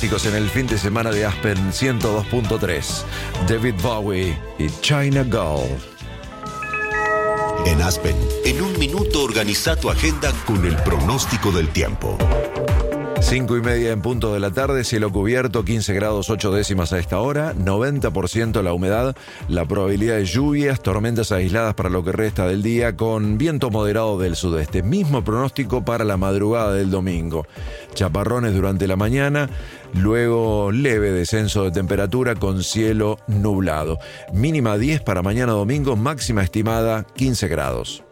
clásicos en el fin de semana de Aspen 102.3. David Bowie y China Girl. En Aspen, en un minuto organiza tu agenda con el pronóstico del tiempo. 5:30 en punto de la tarde, cielo cubierto, 15 grados 8 décimas a esta hora, 90% la humedad, la probabilidad de lluvias, tormentas aisladas para lo que resta del día, con viento moderado del sudeste. Mismo pronóstico para la madrugada del domingo. Chaparrones durante la mañana, luego leve descenso de temperatura con cielo nublado. Mínima 10 para mañana domingo, máxima estimada 15 grados.